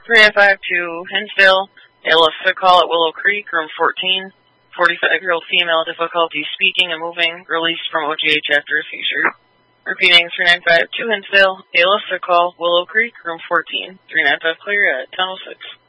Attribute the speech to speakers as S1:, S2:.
S1: 3952 Hinsdale, ALF sick call at Willow Creek, room 14. 45-year-old female, difficulty speaking and moving, released from OGH after a seizure. Repeating, 3952 Hinsdale, ALF sick call, Willow Creek, room 14. 395 clear at 10:06.